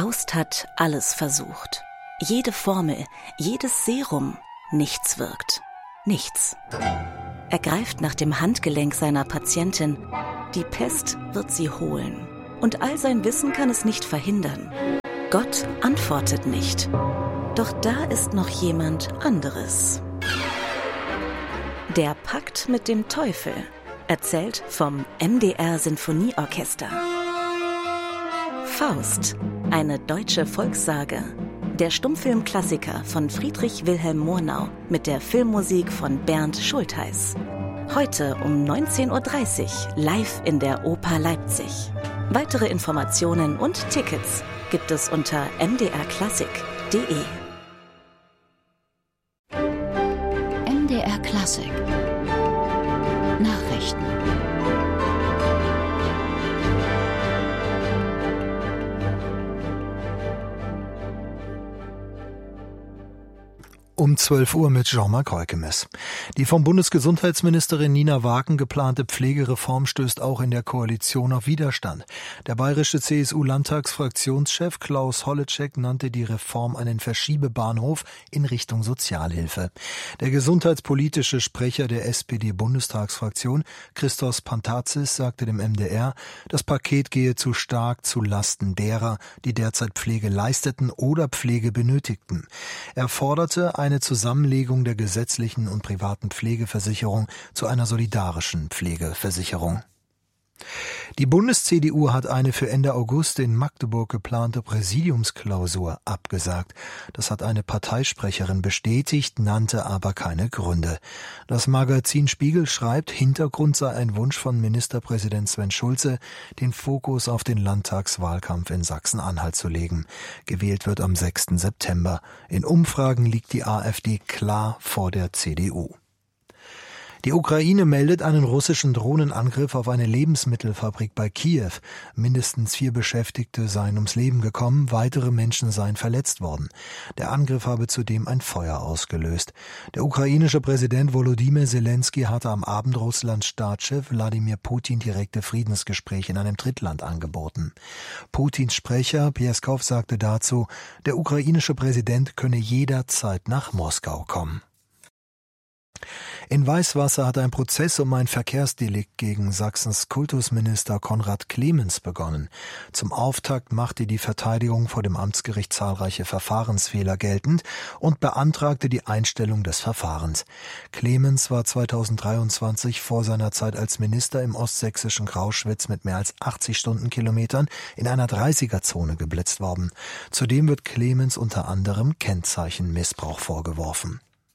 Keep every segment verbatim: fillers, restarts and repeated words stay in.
Faust hat alles versucht. Jede Formel, jedes Serum, nichts wirkt. Nichts. Er greift nach dem Handgelenk seiner Patientin. Die Pest wird sie holen. Und all sein Wissen kann es nicht verhindern. Gott antwortet nicht. Doch da ist noch jemand anderes. Der Pakt mit dem Teufel. Erzählt vom M D R Sinfonieorchester. Faust, eine deutsche Volkssage. Der Stummfilmklassiker von Friedrich Wilhelm Murnau mit der Filmmusik von Bernd Schultheis. Heute um neunzehn Uhr dreißig live in der Oper Leipzig. Weitere Informationen und Tickets gibt es unter m d r klassik punkt d e. M D R Klassik Nachrichten. Um zwölf Uhr mit Jean-Marc Reukemes. Die vom Bundesgesundheitsministerin Nina Wagen geplante Pflegereform stößt auch in der Koalition auf Widerstand. Der bayerische C S U-Landtagsfraktionschef Klaus Holleczek nannte die Reform einen Verschiebebahnhof in Richtung Sozialhilfe. Der gesundheitspolitische Sprecher der S P D-Bundestagsfraktion, Christos Pantazis, sagte dem M D R, das Paket gehe zu stark zu Lasten derer, die derzeit Pflege leisteten oder Pflege benötigten. Er forderte eine Zusammenlegung der gesetzlichen und privaten Pflegeversicherung zu einer solidarischen Pflegeversicherung. Die Bundes-C D U hat eine für Ende August in Magdeburg geplante Präsidiumsklausur abgesagt. Das hat eine Parteisprecherin bestätigt, nannte aber keine Gründe. Das Magazin Spiegel schreibt, Hintergrund sei ein Wunsch von Ministerpräsident Sven Schulze, den Fokus auf den Landtagswahlkampf in Sachsen-Anhalt zu legen. Gewählt wird am sechsten September. In Umfragen liegt die AfD klar vor der C D U. Die Ukraine meldet einen russischen Drohnenangriff auf eine Lebensmittelfabrik bei Kiew. Mindestens vier Beschäftigte seien ums Leben gekommen, weitere Menschen seien verletzt worden. Der Angriff habe zudem ein Feuer ausgelöst. Der ukrainische Präsident Volodymyr Zelensky hatte am Abend Russlands Staatschef Wladimir Putin direkte Friedensgespräche in einem Drittland angeboten. Putins Sprecher Pieskow sagte dazu, der ukrainische Präsident könne jederzeit nach Moskau kommen. In Weißwasser hat ein Prozess um ein Verkehrsdelikt gegen Sachsens Kultusminister Konrad Clemens begonnen. Zum Auftakt machte die Verteidigung vor dem Amtsgericht zahlreiche Verfahrensfehler geltend und beantragte die Einstellung des Verfahrens. Clemens war zweitausenddreiundzwanzig vor seiner Zeit als Minister im ostsächsischen Grauschwitz mit mehr als achtzig Stundenkilometern in einer dreißiger-Zone geblitzt worden. Zudem wird Clemens unter anderem Kennzeichenmissbrauch vorgeworfen.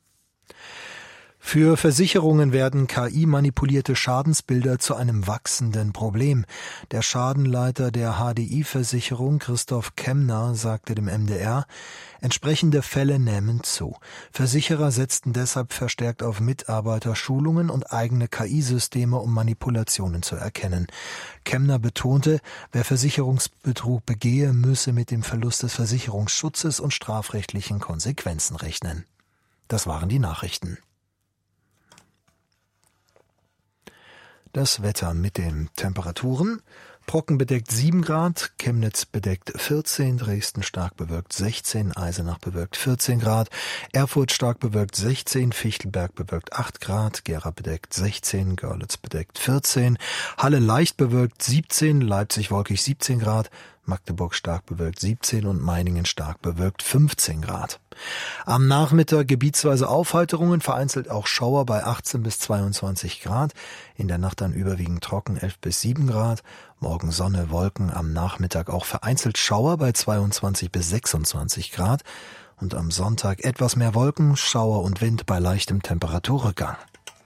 Für Versicherungen werden K I-manipulierte Schadensbilder zu einem wachsenden Problem. Der Schadenleiter der H D I-Versicherung, Christoph Kemner, sagte dem M D R, entsprechende Fälle nähmen zu. Versicherer setzten deshalb verstärkt auf Mitarbeiterschulungen und eigene K I-Systeme, um Manipulationen zu erkennen. Kemner betonte, wer Versicherungsbetrug begehe, müsse mit dem Verlust des Versicherungsschutzes und strafrechtlichen Konsequenzen rechnen. Das waren die Nachrichten. Das Wetter mit den Temperaturen. Brocken bedeckt sieben Grad, Chemnitz bedeckt vierzehn, Dresden stark bewölkt sechzehn, Eisenach bewölkt vierzehn Grad, Erfurt stark bewölkt sechzehn, Fichtelberg bewölkt acht Grad, Gera bedeckt sechzehn, Görlitz bedeckt vierzehn, Halle leicht bewölkt siebzehn, Leipzig wolkig siebzehn Grad, Magdeburg stark bewölkt siebzehn und Meiningen stark bewölkt fünfzehn Grad. Am Nachmittag gebietsweise Aufheiterungen, vereinzelt auch Schauer bei achtzehn bis zweiundzwanzig Grad. In der Nacht dann überwiegend trocken elf bis sieben Grad. Morgen Sonne, Wolken, am Nachmittag auch vereinzelt Schauer bei zweiundzwanzig bis sechsundzwanzig Grad. Und am Sonntag etwas mehr Wolken, Schauer und Wind bei leichtem Temperaturrückgang.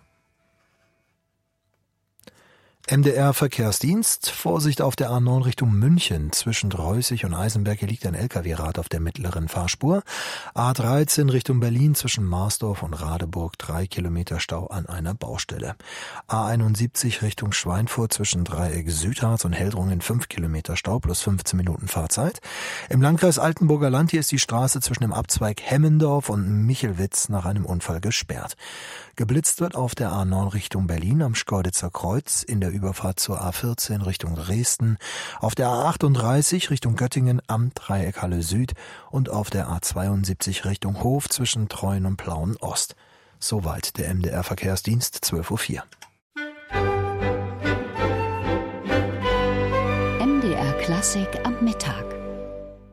M D R-Verkehrsdienst. Vorsicht auf der A neun Richtung München. Zwischen Dreußig und Eisenberg hier liegt ein L K W-Rad auf der mittleren Fahrspur. A dreizehn Richtung Berlin zwischen Marsdorf und Radeburg. Drei Kilometer Stau an einer Baustelle. A einundsiebzig Richtung Schweinfurt zwischen Dreieck Südharz und Heldrungen. Fünf Kilometer Stau plus fünfzehn Minuten Fahrzeit. Im Landkreis Altenburger Land hier ist die Straße zwischen dem Abzweig Hemmendorf und Michelwitz nach einem Unfall gesperrt. Geblitzt wird auf der A neun Richtung Berlin am Schkeuditzer Kreuz in der Überfahrt zur A vierzehn Richtung Dresden, auf der A achtunddreißig Richtung Göttingen am Dreieck Halle Süd und auf der A zweiundsiebzig Richtung Hof zwischen Treuen und Plauen Ost. Soweit der M D R-Verkehrsdienst, zwölf Uhr vier. M D R Klassik am Mittag.